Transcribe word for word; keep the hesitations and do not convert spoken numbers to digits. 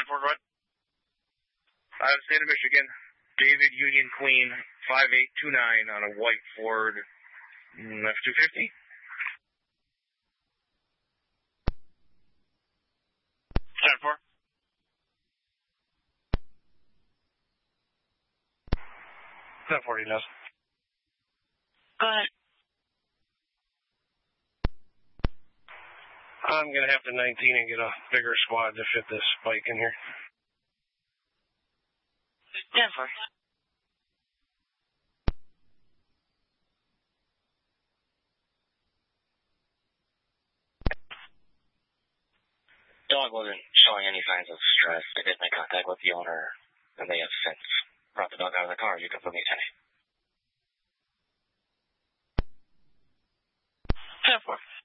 four, go ahead. Uh, state of Michigan, David Union Queen, five eight two nine on a white Ford F two fifty. ten four. ten forty, knows. Go ahead. I'm going to have to nineteen and get a bigger squad to fit this bike in here. ten four. Dog wasn't showing any signs of stress. I did make contact with the owner, and they have since brought the dog out of the car. You can put me ten. ten four.